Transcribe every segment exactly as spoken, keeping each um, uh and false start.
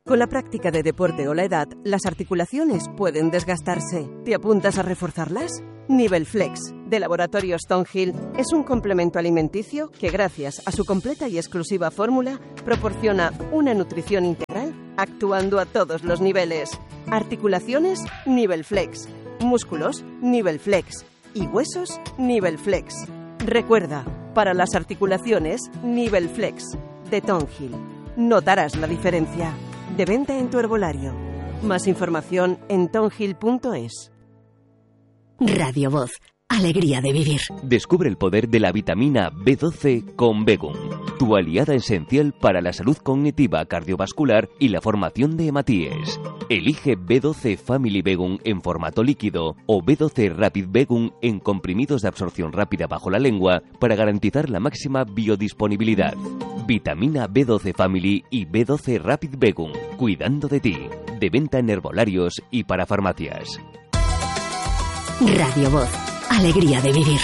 Con la práctica de deporte o la edad, las articulaciones pueden desgastarse. ¿Te apuntas a reforzarlas? Nivelflex, de Laboratorios Thornhill, es un complemento alimenticio que, gracias a su completa y exclusiva fórmula, proporciona una nutrición integral actuando a todos los niveles. Articulaciones, Nivelflex. Músculos, Nivelflex. Y huesos, Nivelflex. Recuerda, para las articulaciones, Nivelflex, de Thornhill. Notarás la diferencia. De venta en tu herbolario. Más información en thornhill punto es. Radio Voz. Alegría de vivir. Descubre el poder de la vitamina B doce con Begum, tu aliada esencial para la salud cognitiva, cardiovascular y la formación de hematíes. Elige B doce Family Begum en formato líquido o B doce Rapid Begum en comprimidos de absorción rápida bajo la lengua para garantizar la máxima biodisponibilidad. Vitamina B doce Family y B doce Rapid Begum, cuidando de ti. De venta en herbolarios y para farmacias. Radio Voz. Alegría de vivir.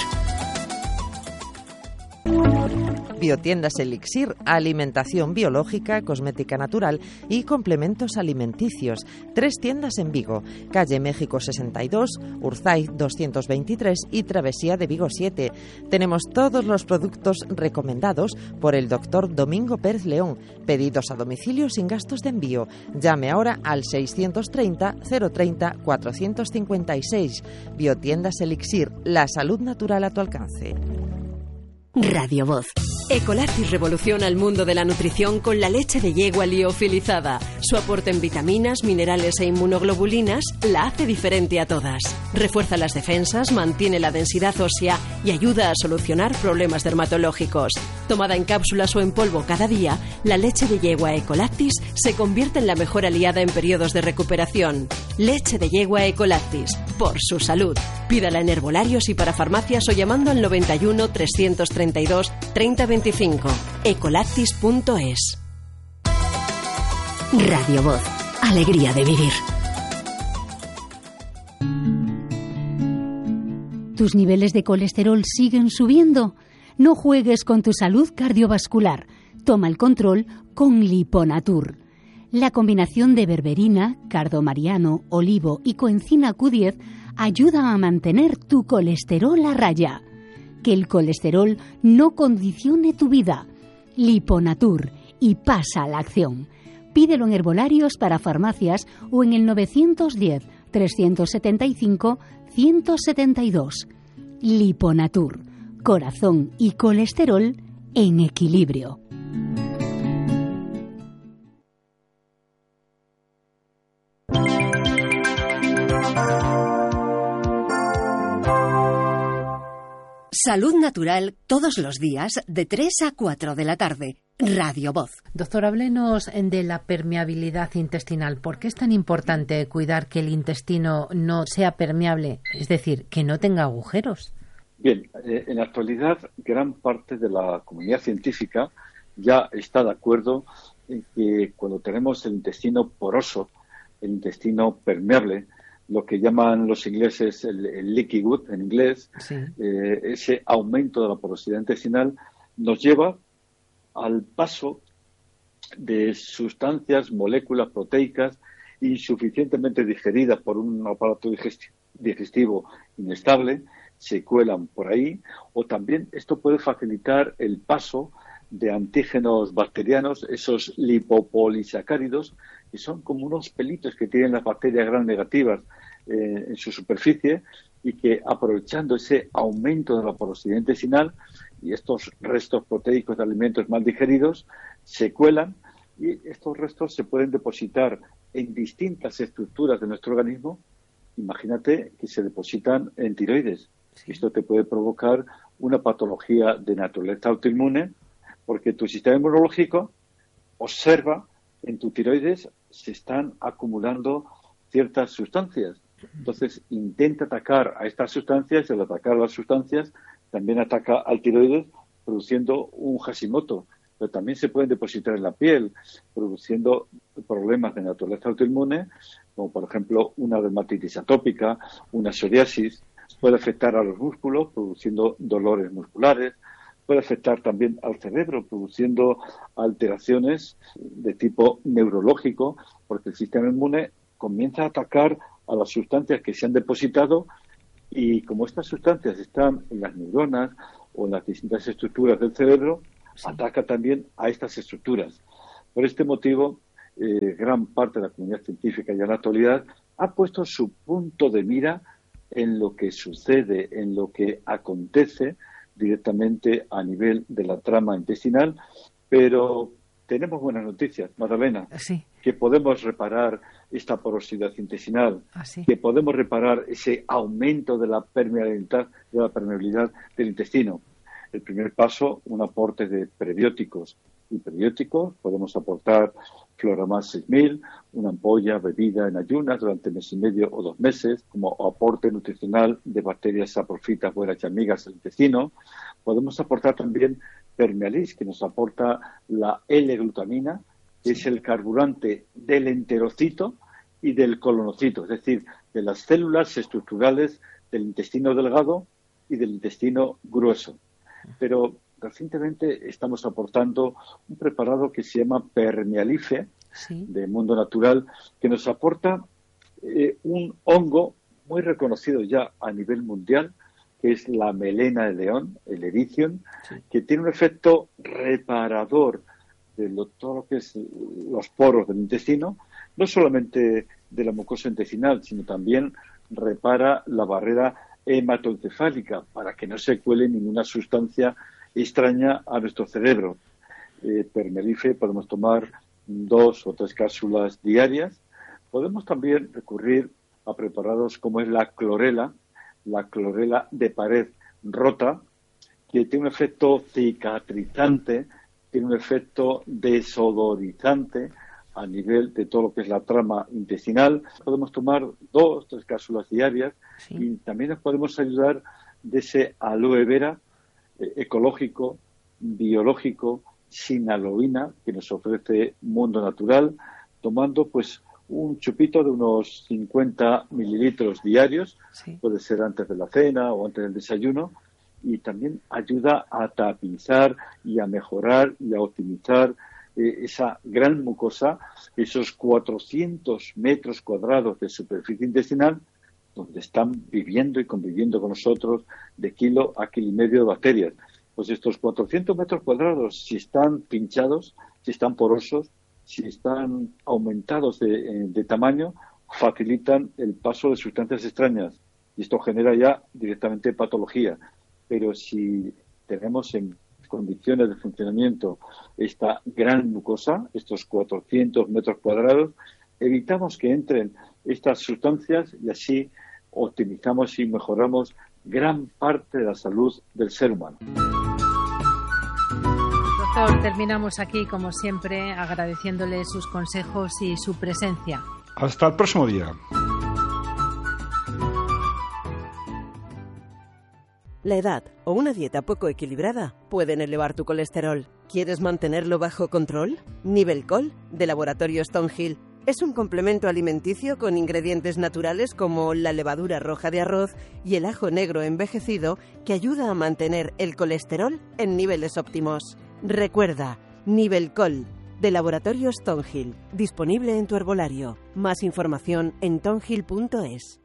Biotiendas Elixir, alimentación biológica, cosmética natural y complementos alimenticios. Tres tiendas en Vigo, calle México sesenta y dos, Urzaiz doscientos veintitrés y Travesía de Vigo siete. Tenemos todos los productos recomendados por el doctor Domingo Pérez León. Pedidos a domicilio sin gastos de envío. Llame ahora al seiscientos treinta, cero treinta, cuatrocientos cincuenta y seis. Biotiendas Elixir, la salud natural a tu alcance. Radio Voz. Ecolactis revoluciona el mundo de la nutrición con la leche de yegua liofilizada. Su aporte en vitaminas, minerales e inmunoglobulinas la hace diferente a todas. Refuerza las defensas, mantiene la densidad ósea y ayuda a solucionar problemas dermatológicos. Tomada en cápsulas o en polvo cada día, la leche de yegua Ecolactis se convierte en la mejor aliada en periodos de recuperación. Leche de yegua Ecolactis, por su salud. Pídala en herbolarios y para farmacias o llamando al noventa y uno, trescientos treinta y dos, treinta veinticinco. ecolactis punto es. Radio Voz. Alegría de vivir. ¿Tus niveles de colesterol siguen subiendo? No juegues con tu salud cardiovascular. Toma el control con Liponatur. La combinación de berberina, cardomariano, olivo y coenzima Q diez ayuda a mantener tu colesterol a raya. Que el colesterol no condicione tu vida. Liponatur, y pasa a la acción. Pídelo en herbolarios para farmacias o en el novecientos diez, trescientos setenta y cinco, ciento setenta y dos. Liponatur, corazón y colesterol en equilibrio. Salud natural todos los días de tres a cuatro de la tarde. Radio Voz. Doctor, háblenos de la permeabilidad intestinal. ¿Por qué es tan importante cuidar que el intestino no sea permeable? Es decir, que no tenga agujeros. Bien, eh, en la actualidad gran parte de la comunidad científica ya está de acuerdo en que cuando tenemos el intestino poroso, el intestino permeable, lo que llaman los ingleses el, el leaky gut en inglés, sí. eh, ese aumento de la porosidad intestinal nos lleva al paso de sustancias, moléculas proteicas insuficientemente digeridas por un aparato digestivo inestable, se cuelan por ahí, o también esto puede facilitar el paso de antígenos bacterianos, esos lipopolisacáridos, que son como unos pelitos que tienen las bacterias gram negativas eh, en su superficie y que, aprovechando ese aumento de la porosidad intestinal y estos restos proteicos de alimentos mal digeridos, se cuelan y estos restos se pueden depositar en distintas estructuras de nuestro organismo. Imagínate que se depositan en tiroides. Sí. Esto te puede provocar una patología de naturaleza autoinmune, porque tu sistema inmunológico observa en tu tiroides se están acumulando ciertas sustancias. Entonces intenta atacar a estas sustancias y al atacar a las sustancias también ataca al tiroides produciendo un Hashimoto. Pero también se pueden depositar en la piel produciendo problemas de naturaleza autoinmune, como por ejemplo una dermatitis atópica, una psoriasis. Puede afectar a los músculos produciendo dolores musculares. puede afectar también al cerebro, produciendo alteraciones de tipo neurológico, porque el sistema inmune comienza a atacar a las sustancias que se han depositado, y como estas sustancias están en las neuronas o en las distintas estructuras del cerebro, sí. ataca también a estas estructuras. Por este motivo, eh, gran parte de la comunidad científica ya en la actualidad ha puesto su punto de mira en lo que sucede, en lo que acontece directamente a nivel de la trama intestinal, pero tenemos buenas noticias, Magdalena, sí. que podemos reparar esta porosidad intestinal, ah, sí. que podemos reparar ese aumento de la permeabilidad, de la permeabilidad del intestino. El primer paso, un aporte de prebióticos y prebióticos. Podemos aportar Floramas seis mil, una ampolla bebida en ayunas durante mes y medio o dos meses, como aporte nutricional de bacterias saprofitas buenas y amigas al intestino. Podemos aportar también Permealis, que nos aporta la L-glutamina, que es el carburante del enterocito y del colonocito, es decir, de las células estructurales del intestino delgado y del intestino grueso. Pero recientemente estamos aportando un preparado que se llama Permealife, sí. de Mundo Natural, que nos aporta eh, un hongo muy reconocido ya a nivel mundial, que es la melena de león, el Ericium, sí. que tiene un efecto reparador de lo, todo lo que es los poros del intestino, no solamente de la mucosa intestinal, sino también repara la barrera hematoencefálica para que no se cuele ninguna sustancia extraña a nuestro cerebro. Eh, Permealife podemos tomar dos o tres cápsulas diarias. Podemos también recurrir a preparados como es la clorela, la clorela de pared rota, que tiene un efecto cicatrizante, tiene un efecto desodorizante a nivel de todo lo que es la trama intestinal. Podemos tomar dos o tres cápsulas diarias, sí. y también nos podemos ayudar de ese aloe vera eh, ecológico, biológico, sin aloína, que nos ofrece Mundo Natural, tomando pues un chupito de unos cincuenta mililitros diarios, sí. puede ser antes de la cena o antes del desayuno, y también ayuda a tapizar y a mejorar y a optimizar eh, esa gran mucosa, esos cuatrocientos metros cuadrados de superficie intestinal, donde están viviendo y conviviendo con nosotros de kilo a kilo y medio de bacterias. Pues estos cuatrocientos metros cuadrados, si están pinchados, si están porosos, si están aumentados de, de tamaño, facilitan el paso de sustancias extrañas. Y esto genera ya directamente patología. Pero si tenemos en condiciones de funcionamiento esta gran mucosa, estos cuatrocientos metros cuadrados, evitamos que entren estas sustancias y así optimizamos y mejoramos gran parte de la salud del ser humano. Doctor, terminamos aquí, como siempre, agradeciéndole sus consejos y su presencia. Hasta el próximo día. La edad o una dieta poco equilibrada pueden elevar tu colesterol. ¿Quieres mantenerlo bajo control? Nivelcol, de Laboratorio Stonehill, es un complemento alimenticio con ingredientes naturales como la levadura roja de arroz y el ajo negro envejecido que ayuda a mantener el colesterol en niveles óptimos. Recuerda, Nivelcol, de Laboratorio Stonehill, disponible en tu herbolario. Más información en tonhill punto es.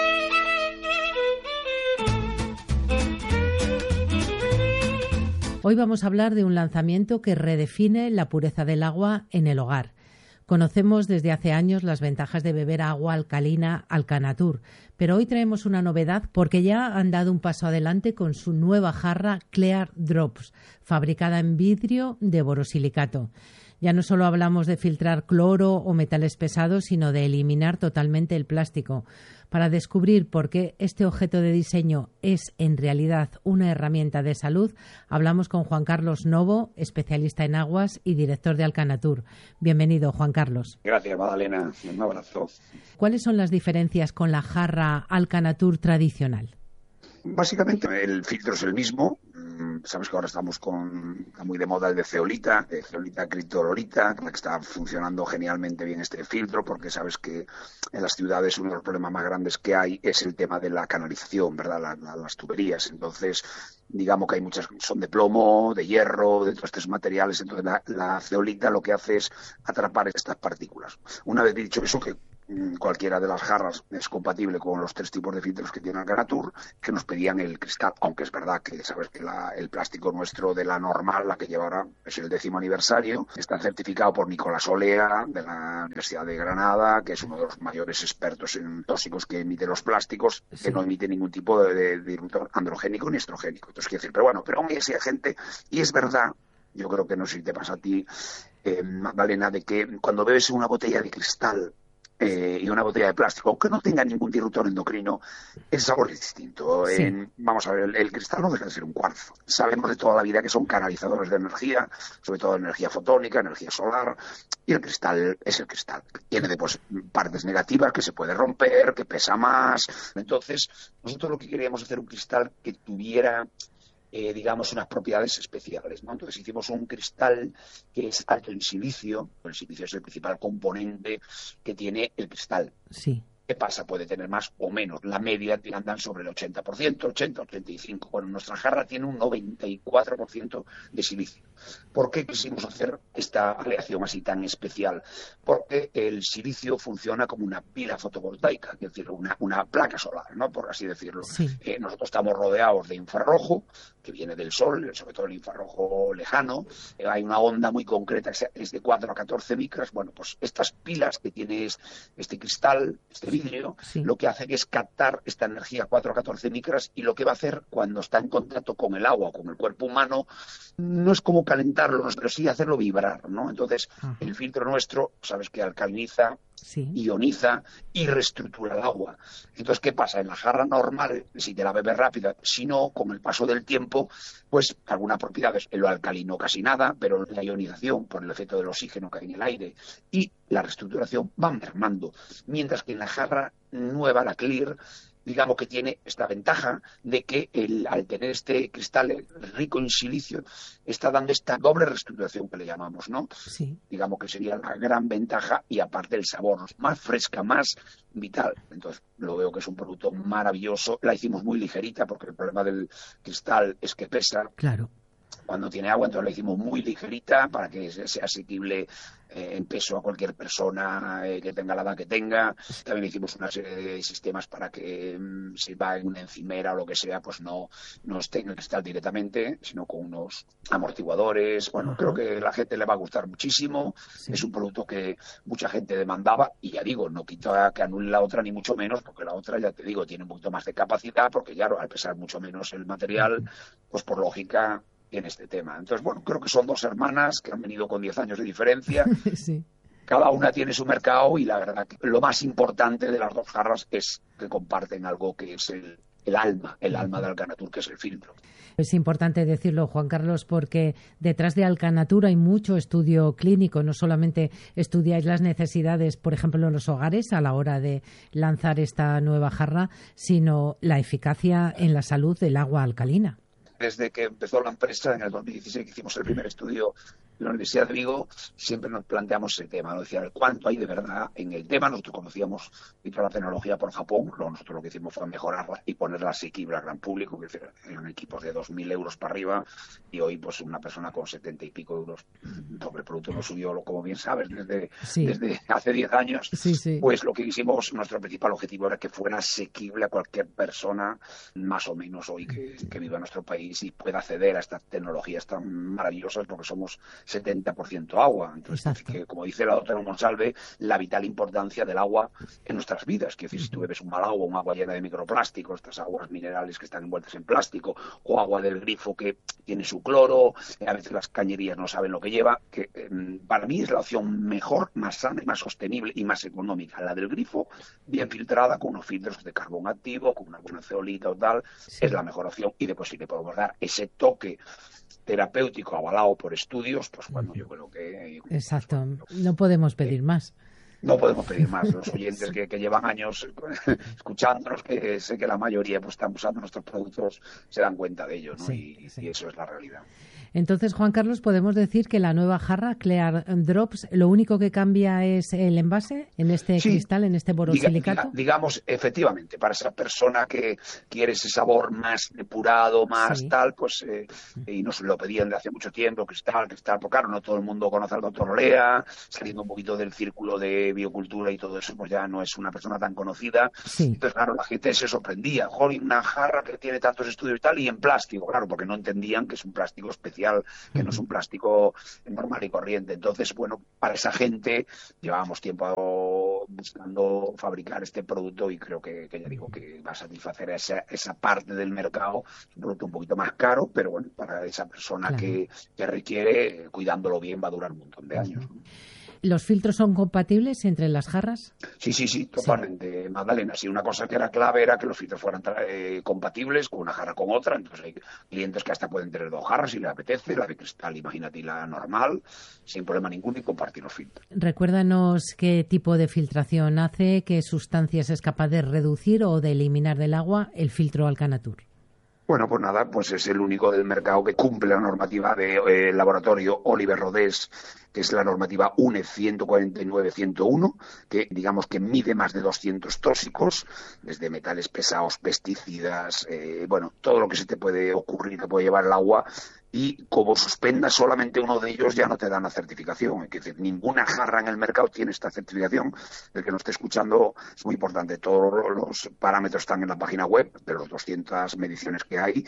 Hoy vamos a hablar de un lanzamiento que redefine la pureza del agua en el hogar. Conocemos desde hace años las ventajas de beber agua alcalina Alcanatur, pero hoy traemos una novedad porque ya han dado un paso adelante con su nueva jarra Clear Drops, fabricada en vidrio de borosilicato. Ya no solo hablamos de filtrar cloro o metales pesados, sino de eliminar totalmente el plástico. Para descubrir por qué este objeto de diseño es en realidad una herramienta de salud, hablamos con Juan Carlos Novo, especialista en aguas y director de Alcanatur. Bienvenido, Juan Carlos. Gracias, Magdalena. Un abrazo. ¿Cuáles son las diferencias con la jarra Alcanatur tradicional? Básicamente el filtro es el mismo, sabes que ahora estamos con está muy de moda el de zeolita, de zeolita criptolorita, que está funcionando genialmente bien este filtro, porque sabes que en las ciudades uno de los problemas más grandes que hay es el tema de la canalización, ¿verdad? La, la, las tuberías. Entonces, digamos que hay muchas, son de plomo, de hierro, de todos estos materiales. Entonces, la, la zeolita lo que hace es atrapar estas partículas. Una vez dicho eso, que cualquiera de las jarras es compatible con los tres tipos de filtros que tiene Alcanatur, que nos pedían el cristal, aunque es verdad que sabes que la, el plástico nuestro de la normal, la que lleva ahora es el décimo aniversario, está certificado por Nicolás Olea de la Universidad de Granada, que es uno de los mayores expertos en tóxicos que emite los plásticos, sí. que no emite ningún tipo de, de, de disruptor androgénico ni estrogénico. Entonces, quiero decir, pero bueno, pero aún así hay gente, y es verdad, yo creo que no sé si te pasa a ti, eh, Magdalena, de que cuando bebes una botella de cristal Eh, y una botella de plástico, aunque no tenga ningún disruptor endocrino, el sabor es distinto. Sí. En, vamos a ver, el, el cristal no deja de ser un cuarzo. Sabemos de toda la vida que son canalizadores de energía, sobre todo energía fotónica, energía solar, y el cristal es el cristal. Tiene después partes negativas que se puede romper, que pesa más. Entonces, nosotros lo que queríamos hacer un cristal que tuviera Eh, digamos, unas propiedades especiales, ¿no? Entonces hicimos un cristal que es alto en silicio. El silicio es el principal componente que tiene el cristal. Sí. ¿Qué pasa? Puede tener más o menos. La media andan sobre el ochenta por ciento, ochenta, ochenta y cinco por ciento. Bueno, nuestra jarra tiene un noventa y cuatro por ciento de silicio. ¿Por qué quisimos hacer esta aleación así tan especial? Porque el silicio funciona como una pila fotovoltaica, es decir, una, una placa solar, ¿no? Por así decirlo. Sí. Eh, nosotros estamos rodeados de infrarrojo, que viene del sol, sobre todo el infrarrojo lejano. Eh, hay una onda muy concreta, es de cuatro a catorce micras. Bueno, pues estas pilas que tiene este cristal, este vidrio, sí. lo que hace es captar esta energía cuatro a catorce micras, y lo que va a hacer cuando está en contacto con el agua, con el cuerpo humano, no es como calentarlo, pero sí hacerlo vibrar, ¿no? Entonces, uh-huh. el filtro nuestro, sabes que alcaliniza, sí. ioniza y reestructura el agua. Entonces, ¿qué pasa? En la jarra normal, si te la bebes rápida, si no, con el paso del tiempo, pues algunas propiedades, en lo alcalino casi nada, pero la ionización, por el efecto del oxígeno que hay en el aire, y la reestructuración van mermando. Mientras que en la jarra nueva, la Clear, digamos que tiene esta ventaja de que el, al tener este cristal rico en silicio, está dando esta doble reestructuración que le llamamos, ¿no? Sí. Digamos que sería la gran ventaja, y aparte el sabor, más fresca, más vital. Entonces, lo veo que es un producto maravilloso. La hicimos muy ligerita porque el problema del cristal es que pesa. Claro. Cuando tiene agua, entonces la hicimos muy ligerita para que sea asequible eh, en peso a cualquier persona eh, que tenga la edad que tenga. También hicimos una serie de sistemas para que um, si va en una encimera o lo que sea, pues no, no esté en el cristal directamente, sino con unos amortiguadores. Bueno, uh-huh. creo que a la gente le va a gustar muchísimo. Sí. Es un producto que mucha gente demandaba, y ya digo, no quita que anule la otra ni mucho menos, porque la otra, ya te digo, tiene un poquito más de capacidad, porque claro, al pesar mucho menos el material, pues por lógica en este tema. Entonces, bueno, creo que son dos hermanas que han venido con diez años de diferencia. Sí. Cada una tiene su mercado, y la verdad que lo más importante de las dos jarras es que comparten algo que es el, el alma, el alma de Alcanatur, que es el filtro. Es importante decirlo, Juan Carlos, porque detrás de Alcanatur hay mucho estudio clínico. No solamente estudiáis las necesidades, por ejemplo, en los hogares a la hora de lanzar esta nueva jarra, sino la eficacia en la salud del agua alcalina. Desde que empezó la empresa en el dos mil dieciséis, que hicimos el primer estudio en la Universidad de Vigo, siempre nos planteamos ese tema, ¿no? Decía, ¿cuánto hay de verdad en el tema? Nosotros conocíamos toda la tecnología por Japón. Nosotros lo que hicimos fue mejorarla y ponerla asequible al gran público, que eran equipos de dos mil euros para arriba, y hoy pues una persona con setenta y pico euros sobre el producto no subió, como bien sabes, desde, sí. desde hace diez años. Sí, sí. Pues lo que hicimos, nuestro principal objetivo era que fuera asequible a cualquier persona, más o menos hoy que, que viva en nuestro país, y pueda acceder a estas tecnologías tan maravillosas, porque somos setenta por ciento agua. Entonces, que, como dice la doctora Monsalve, la vital importancia del agua en nuestras vidas. Que si tú bebes un mal agua, un agua llena de microplásticos, estas aguas minerales que están envueltas en plástico, o agua del grifo que tiene su cloro, a veces las cañerías no saben lo que lleva, que eh, para mí es la opción mejor, más sana y más sostenible y más económica. La del grifo, bien filtrada, con unos filtros de carbón activo, con una buena zeolita o tal, sí. es la mejor opción. Y después, si le podemos dar ese toque terapéutico avalado por estudios, pues bueno, yo creo que... Exacto, no podemos pedir más. No podemos pedir más. Los oyentes que, que llevan años escuchándonos, que sé que la mayoría pues están usando nuestros productos, se dan cuenta de ello, ¿no? Sí, y, sí. y eso es la realidad. Entonces, Juan Carlos, podemos decir que la nueva jarra Clear Drops, lo único que cambia es el envase en este sí, cristal, en este borosilicato. Diga, diga, digamos, efectivamente, para esa persona que quiere ese sabor más depurado, más sí. tal, pues, eh, y nos lo pedían de hace mucho tiempo, cristal, cristal, porque claro, no todo el mundo conoce al doctor Olea, saliendo un poquito del círculo de biocultura y todo eso, pues ya no es una persona tan conocida. Sí. Entonces, claro, la gente se sorprendía, joder, una jarra que tiene tantos estudios y tal, y en plástico, claro, porque no entendían que es un plástico especial, que no es un plástico normal y corriente. Entonces, bueno, para esa gente llevábamos tiempo buscando fabricar este producto y creo que, que ya digo que va a satisfacer a esa, esa parte del mercado. Es un producto un poquito más caro, pero bueno, para esa persona claro. que, que requiere, cuidándolo bien, va a ir un montón de años, ¿no? ¿Los filtros son compatibles entre las jarras? Sí, sí, sí, totalmente, sí. Magdalena. Sí, una cosa que era clave era que los filtros fueran eh, compatibles con una jarra con otra. Entonces hay clientes que hasta pueden tener dos jarras si les apetece, la de cristal, imagínate, y la normal, sin problema ninguno, y compartir los filtros. Recuérdanos qué tipo de filtración hace, qué sustancias es capaz de reducir o de eliminar del agua el filtro Alcanatur. Bueno, pues nada, pues es el único del mercado que cumple la normativa del de, eh, laboratorio Oliver Rodés, que es la normativa U N E ciento cuarenta y nueve ciento uno, que digamos que mide más de doscientos tóxicos, desde metales pesados, pesticidas, eh, bueno, todo lo que se te puede ocurrir que puede llevar el agua. Y como suspendas solamente uno de ellos, ya no te dan la certificación. Es decir, ninguna jarra en el mercado tiene esta certificación. El que nos esté escuchando es muy importante. Todos los parámetros están en la página web de las doscientas mediciones que hay.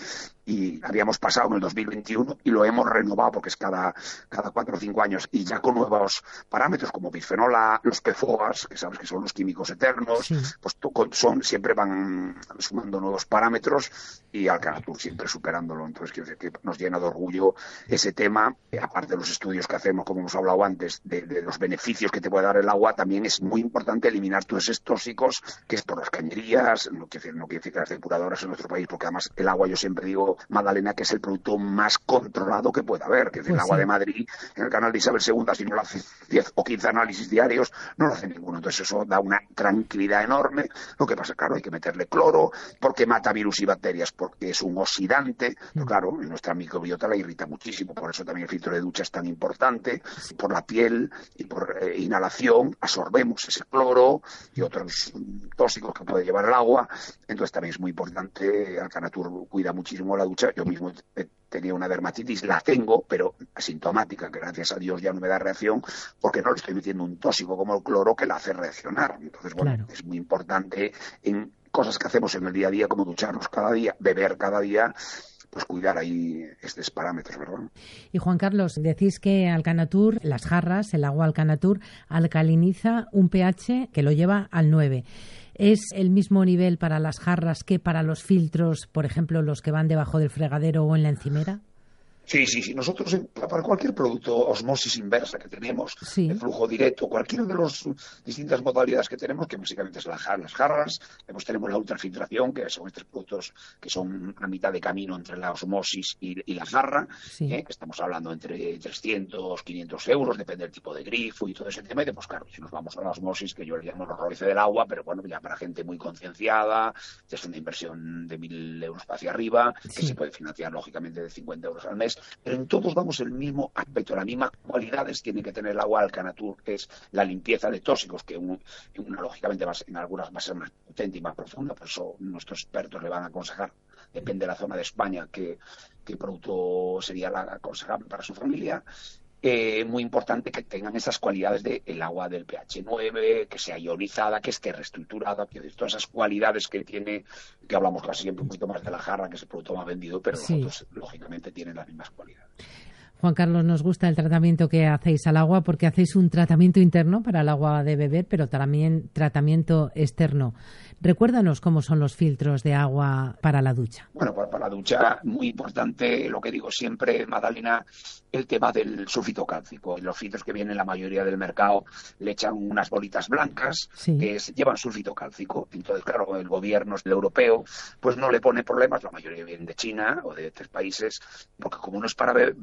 Y habíamos pasado en el dos mil veintiuno y lo hemos renovado porque es cada, cada cuatro o cinco años. Y ya con nuevos parámetros como bisfenol A, los P F O As, que sabes que son los químicos eternos, sí. pues son, siempre van sumando nuevos parámetros y Alcanatur siempre superándolo. Entonces, quiero decir que nos llena de orgullo ese tema, aparte de los estudios que hacemos, como hemos hablado antes, de, de los beneficios que te puede dar el agua. También es muy importante eliminar todos esos tóxicos, que es por las cañerías, no quiere decir, no quiere decir que las depuradoras en nuestro país, porque además el agua, yo siempre digo, Magdalena, que es el producto más controlado que puede haber, que es pues el agua sí. de Madrid, en el canal de Isabel segunda, si no lo hace diez o quince análisis diarios, no lo hace ninguno. Entonces eso da una tranquilidad enorme. Lo que pasa, claro, hay que meterle cloro, porque mata virus y bacterias, porque es un oxidante, pero claro, en nuestra microbiota la irrita muchísimo, por eso también el filtro de ducha es tan importante. Por la piel y por eh, inhalación absorbemos ese cloro y otros tóxicos que puede llevar el agua. Entonces también es muy importante. Alcanatur cuida muchísimo la ducha. Yo mismo he tenido una dermatitis, la tengo, pero asintomática, que gracias a Dios ya no me da reacción, porque no le estoy metiendo un tóxico como el cloro que la hace reaccionar. Entonces, bueno, claro. es muy importante en cosas que hacemos en el día a día, como ducharnos cada día, beber cada día, pues cuidar ahí estos parámetros, ¿verdad? Y Juan Carlos, decís que Alcanatur, las jarras, el agua Alcanatur, alcaliniza un pH que lo lleva al nueve. ¿Es el mismo nivel para las jarras que para los filtros, por ejemplo, los que van debajo del fregadero o en la encimera? Sí, sí, sí. Nosotros, para cualquier producto, osmosis inversa que tenemos, sí. de flujo directo, cualquiera de las distintas modalidades que tenemos, que básicamente es las jarras, después tenemos la ultrafiltración, que son estos productos que son a mitad de camino entre la osmosis y, y la jarra, sí. ¿eh? que estamos hablando entre trescientos, quinientos euros, depende del tipo de grifo y todo ese tema. Y después, claro, si nos vamos a la osmosis, que yo le llamo el roce del agua, pero bueno, ya para gente muy concienciada, es una inversión de mil euros hacia arriba, sí. que se puede financiar, lógicamente, de cincuenta euros al mes. Pero en todos vamos el mismo aspecto, las mismas cualidades tiene que tener el agua Alcanatur, que es la limpieza de tóxicos, que un, una lógicamente va, en algunas va a ser más potente y más profunda, por eso nuestros expertos le van a aconsejar, depende de la zona de España, qué, qué producto sería la aconsejable para su familia. Eh, muy importante que tengan esas cualidades del de agua del pH nueve, que sea ionizada, que esté reestructurada, que todas esas cualidades que tiene, que hablamos casi siempre un poquito más de la jarra, que es el producto más vendido, pero sí. los otros lógicamente tienen las mismas cualidades. Juan Carlos, nos gusta el tratamiento que hacéis al agua porque hacéis un tratamiento interno para el agua de beber, pero también tratamiento externo. Recuérdanos cómo son los filtros de agua para la ducha. Bueno, para, para la ducha, muy importante, lo que digo siempre, Magdalena, el tema del sulfito cálcico. Los filtros que vienen la mayoría del mercado le echan unas bolitas blancas sí. que es, llevan sulfito cálcico. Entonces, claro, el gobierno europeo pues no le pone problemas, la mayoría vienen de China o de otros países, porque como no es para be- beber esa agua,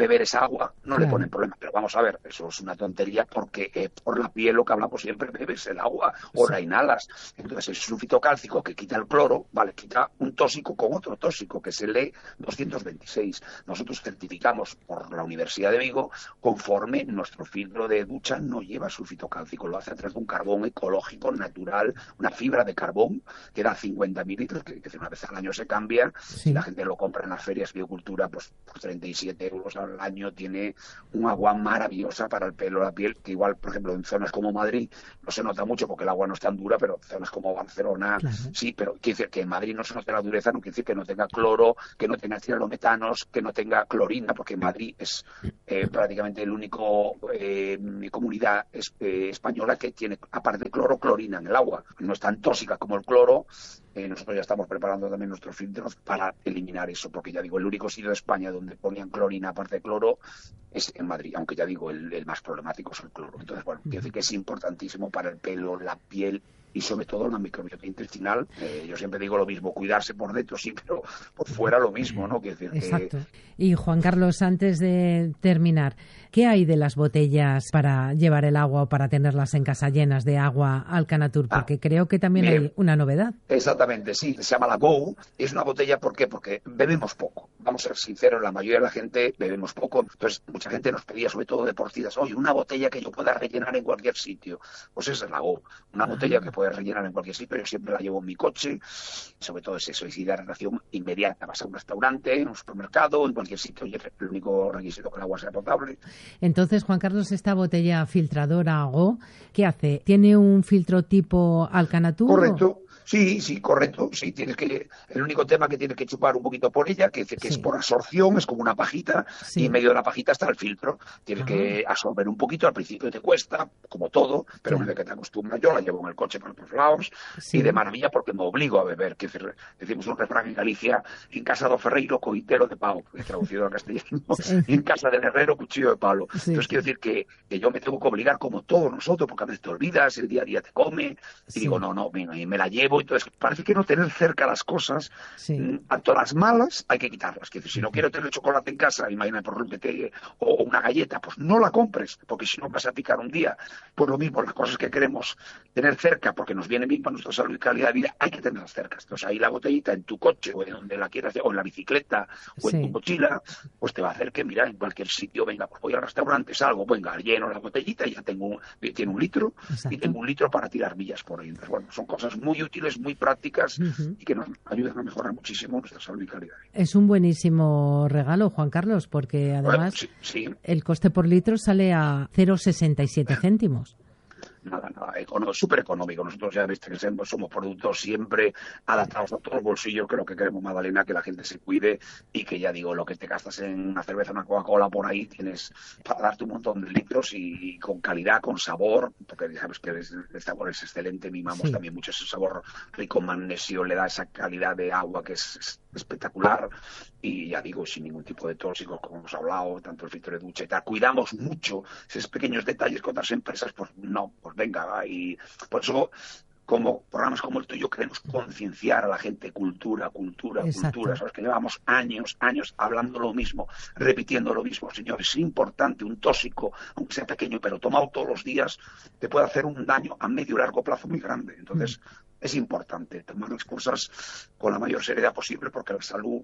agua, no claro. le ponen problema. Pero vamos a ver, eso es una tontería porque eh, por la piel, lo que hablamos siempre, bebes el agua o sí. la inhalas. Entonces el sulfito cálcico que quita el cloro, vale, quita un tóxico con otro tóxico, que es el E doscientos veintiséis. Nosotros certificamos por la Universidad de Vigo conforme nuestro filtro de ducha no lleva sulfito cálcico, lo hace a través de un carbón ecológico, natural, una fibra de carbón que da cincuenta mililitros, que, que una vez al año se cambia, sí. y la gente lo compra en las ferias biocultura, pues por treinta y siete euros al año, tiene un agua maravillosa para el pelo, la piel, que igual, por ejemplo, en zonas como Madrid no se nota mucho porque el agua no es tan dura, pero en zonas como Barcelona, claro. sí, pero quiere decir que en Madrid no se nota la dureza, no quiere decir que no tenga cloro, que no tenga cianurometanos, que no tenga clorina, porque en Madrid es eh, prácticamente el único eh, comunidad es, eh, española que tiene, aparte de cloro, clorina en el agua. No es tan tóxica como el cloro. Eh, nosotros ya estamos preparando también nuestros filtros para eliminar eso, porque ya digo, el único sitio de España donde ponían clorina aparte de cloro es en Madrid, aunque ya digo, el, el más problemático es el cloro. Entonces, bueno, quiero decir que es importantísimo para el pelo, la piel y sobre todo la microbiota intestinal. Eh, yo siempre digo lo mismo, cuidarse por dentro sí, pero por fuera lo mismo, ¿no? Quiero decir Exacto. Que... Y Juan Carlos, antes de terminar, ¿qué hay de las botellas para llevar el agua o para tenerlas en casa llenas de agua Alcanatur? Porque ah, creo que también bien. hay una novedad. Exactamente, sí, se llama la Go. Es una botella, ¿por qué? Porque bebemos poco. Vamos a ser sinceros, la mayoría de la gente bebemos poco. Entonces, mucha gente nos pedía, sobre todo deportistas, oye, una botella que yo pueda rellenar en cualquier sitio. Pues esa es la Go. Una ah. botella que puedes rellenar en cualquier sitio. Yo siempre la llevo en mi coche. Sobre todo es eso, es hidratación inmediata. Vas a un restaurante, en un supermercado, en cualquier sitio. Y el único requisito que el agua sea potable. Entonces, Juan Carlos, esta botella filtradora Go, ¿qué hace? ¿Tiene un filtro tipo Alcanatur? Correcto. Sí, sí, correcto. Sí, tienes que, el único tema que tienes que chupar un poquito por ella, que, que sí. es por absorción, es como una pajita, sí. y en medio de la pajita está el filtro. Tienes Ajá. que absorber un poquito, al principio te cuesta, como todo, pero una vez que te acostumbras, yo la llevo en el coche para otros lados, sí. y de maravilla porque me obligo a beber. Que decimos un refrán en Galicia, en casa do ferreiro, coitero de pau, traducido al castellano, sí. en casa del herrero, cuchillo de palo. Sí. Entonces quiero decir que, que yo me tengo que obligar como todos nosotros, porque a veces te olvidas, el día a día te come, y sí. digo, no, no, mira, y me la llevo. Entonces parece que no tener cerca las cosas, sí. tanto las malas hay que quitarlas. Que si no quiero tener chocolate en casa, imagina por ejemplo, te, o una galleta, pues no la compres, porque si no vas a picar un día. Pues lo mismo, las cosas que queremos tener cerca, porque nos viene bien para nuestra salud y calidad de vida, hay que tenerlas cerca. Entonces ahí la botellita en tu coche, o en donde la quieras, o en la bicicleta, o sí. en tu mochila, pues te va a hacer que, mira, en cualquier sitio, venga, pues voy al restaurante, salgo, venga, lleno la botellita y ya tengo un, tiene un litro, Exacto. y tengo un litro para tirar millas por ahí. Entonces, bueno, son cosas muy útiles, muy prácticas uh-huh. y que nos ayudan a mejorar muchísimo nuestra salud y calidad. Es un buenísimo regalo, Juan Carlos, porque además bueno, sí, sí. el coste por litro sale a cero coma sesenta y siete céntimos. Nada, nada, econo, súper económico. Nosotros ya viste que somos productos siempre adaptados a todos los bolsillos, que lo que queremos, Magdalena, que la gente se cuide y que ya digo, lo que te gastas en una cerveza, una Coca-Cola por ahí, tienes para darte un montón de litros y, y con calidad, con sabor, porque ya sabes que el, el sabor es excelente, mimamos sí. también mucho ese sabor rico, magnesio, le da esa calidad de agua que es, es espectacular y ya digo, sin ningún tipo de tóxicos, como hemos hablado, tanto el filtro de ducha y tal. Cuidamos mucho esos pequeños detalles que otras empresas, pues no, pues venga, y por eso como programas como el tuyo queremos concienciar a la gente, cultura, cultura, Exacto. cultura, sabes que llevamos años, años hablando lo mismo, repitiendo lo mismo, señores, es importante, un tóxico, aunque sea pequeño, pero tomado todos los días, te puede hacer un daño a medio y largo plazo muy grande, entonces mm. es importante tomar las cosas con la mayor seriedad posible porque la salud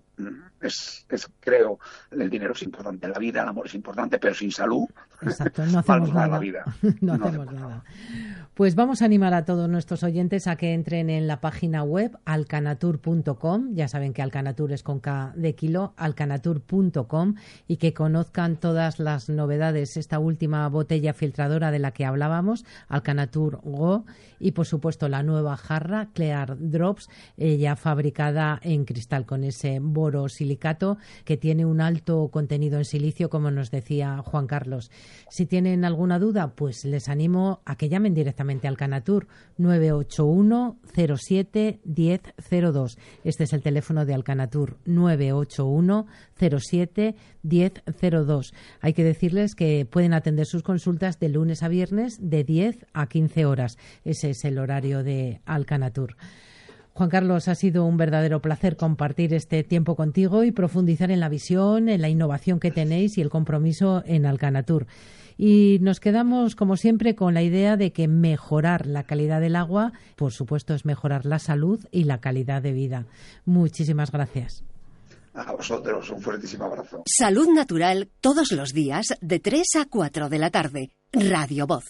es, es, creo, el dinero es importante, la vida, el amor es importante, pero sin salud Exacto, no hacemos nada. La vida. no, no hacemos nada. nada. Pues vamos a animar a todos nuestros oyentes a que entren en la página web alcanatur punto com, ya saben que Alcanatur es con K de kilo, alcanatur punto com, y que conozcan todas las novedades, esta última botella filtradora de la que hablábamos, Alcanatur Go, y por supuesto la nueva jarra Clear Drops, eh, ya fabricada en cristal con ese borosilicato que tiene un alto contenido en silicio, como nos decía Juan Carlos. Si tienen alguna duda, pues les animo a que llamen directamente a Alcanatur nueve ocho uno cero siete uno cero cero dos. Este es el teléfono de Alcanatur, nueve ocho uno cero siete uno cero cero dos. Hay que decirles que pueden atender sus consultas de lunes a viernes de diez a quince horas. Ese es el horario de Alcanatur. Juan Carlos, ha sido un verdadero placer compartir este tiempo contigo y profundizar en la visión, en la innovación que tenéis y el compromiso en Alcanatur. Y nos quedamos, como siempre, con la idea de que mejorar la calidad del agua, por supuesto, es mejorar la salud y la calidad de vida. Muchísimas gracias. A vosotros, un fuertísimo abrazo. Salud Natural, todos los días, de tres a cuatro de la tarde. Radio Voz.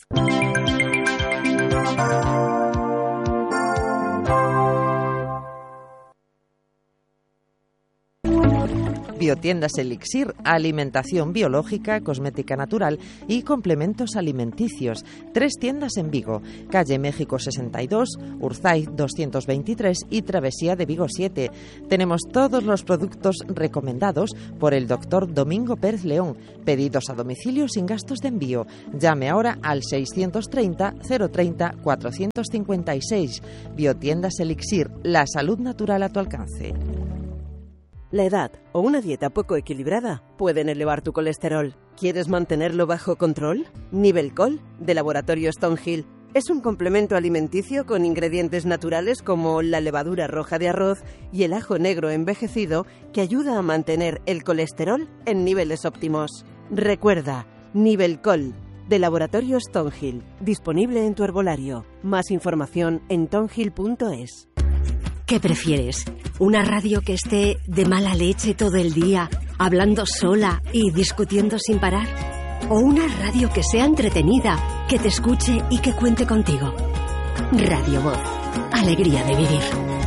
Biotiendas Elixir, alimentación biológica, cosmética natural y complementos alimenticios. Tres tiendas en Vigo, calle México sesenta y dos, Urzaiz doscientos veintitrés y Travesía de Vigo siete. Tenemos todos los productos recomendados por el doctor Domingo Pérez León. Pedidos a domicilio sin gastos de envío. Llame ahora al seiscientos treinta, cero treinta, cuatrocientos cincuenta y seis. Biotiendas Elixir, la salud natural a tu alcance. La edad o una dieta poco equilibrada pueden elevar tu colesterol. ¿Quieres mantenerlo bajo control? Nivelcol, de Laboratorio Stonehill, es un complemento alimenticio con ingredientes naturales como la levadura roja de arroz y el ajo negro envejecido que ayuda a mantener el colesterol en niveles óptimos. Recuerda, Nivelcol, de Laboratorio Stonehill, disponible en tu herbolario. Más información en tonhill punto es. ¿Qué prefieres? ¿Una radio que esté de mala leche todo el día, hablando sola y discutiendo sin parar? ¿O una radio que sea entretenida, que te escuche y que cuente contigo? Radio Voz. Alegría de vivir.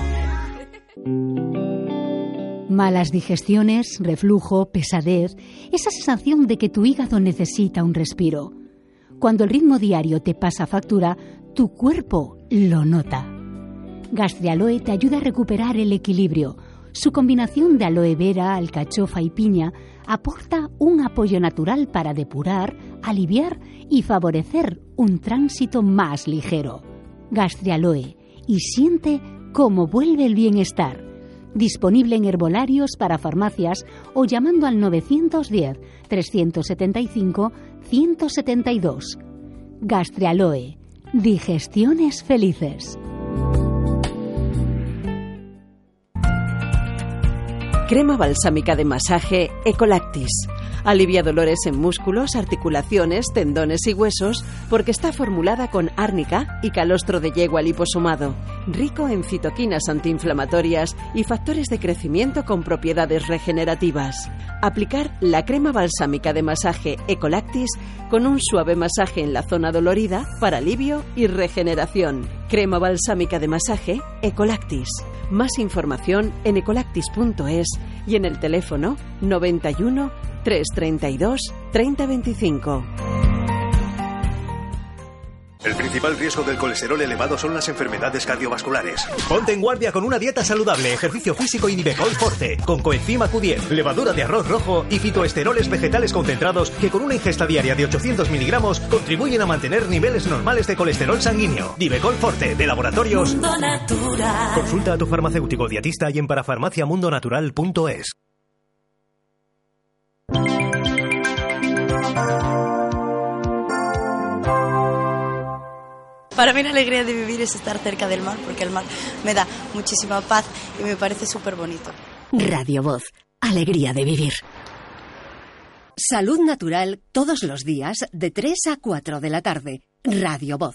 Malas digestiones, reflujo, pesadez, esa sensación de que tu hígado necesita un respiro. Cuando el ritmo diario te pasa factura, tu cuerpo lo nota. Gastrialoe te ayuda a recuperar el equilibrio. Su combinación de aloe vera, alcachofa y piña aporta un apoyo natural para depurar, aliviar y favorecer un tránsito más ligero. Gastrialoe, y siente cómo vuelve el bienestar. Disponible en herbolarios para farmacias o llamando al nueve uno cero, tres siete cinco, uno siete dos. Gastrialoe, digestiones felices. Crema balsámica de masaje Ecolactis. Alivia dolores en músculos, articulaciones, tendones y huesos porque está formulada con árnica y calostro de yegua liposomado. Rico en citoquinas antiinflamatorias y factores de crecimiento con propiedades regenerativas. Aplicar la crema balsámica de masaje Ecolactis con un suave masaje en la zona dolorida para alivio y regeneración. Crema balsámica de masaje Ecolactis. Más información en ecolactis punto es y en el teléfono noventa y uno, trescientos treinta y dos, treinta veinticinco. El principal riesgo del colesterol elevado son las enfermedades cardiovasculares. Ponte en guardia con una dieta saludable, ejercicio físico y Nivecol Forte, con coenzima Q diez, levadura de arroz rojo y fitoesteroles vegetales concentrados que con una ingesta diaria de ochocientos miligramos contribuyen a mantener niveles normales de colesterol sanguíneo. Nivecol Forte, de Laboratorios Mundo Natural. Consulta a tu farmacéutico dietista y en parafarmacia mundo natural punto es. Para mí la alegría de vivir es estar cerca del mar, porque el mar me da muchísima paz y me parece súper bonito. Radio Voz, alegría de vivir. Salud Natural, todos los días, de tres a cuatro de la tarde. Radio Voz.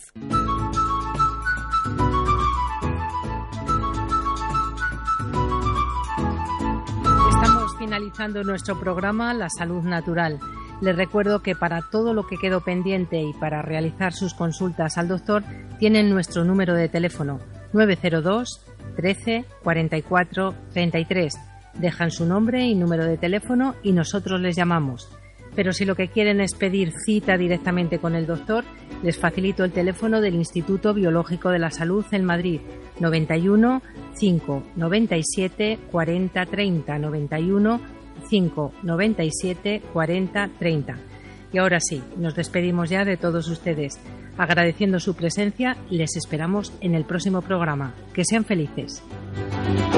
Estamos finalizando nuestro programa La Salud Natural. Les recuerdo que para todo lo que quedó pendiente y para realizar sus consultas al doctor tienen nuestro número de teléfono nueve cero dos, trece, cuarenta y cuatro, treinta y tres. Dejan su nombre y número de teléfono y nosotros les llamamos. Pero si lo que quieren es pedir cita directamente con el doctor, les facilito el teléfono del Instituto Biológico de la Salud en Madrid, noventa y uno, cinco, noventa y siete, cuarenta, treinta, noventa y uno, cinco, noventa y siete, cuarenta, treinta. Y ahora sí, nos despedimos ya de todos ustedes. Agradeciendo su presencia, les esperamos en el próximo programa. Que sean felices.